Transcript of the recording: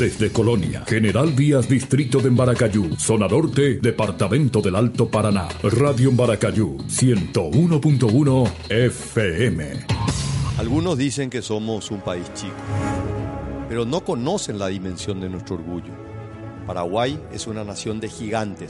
Desde Colonia, General Vías, Distrito de Embaracayú, Zona Norte, Departamento del Alto Paraná. Radio Embaracayú, 101.1 FM. Algunos dicen que somos un país chico, pero no conocen la dimensión de nuestro orgullo. Paraguay es una nación de gigantes,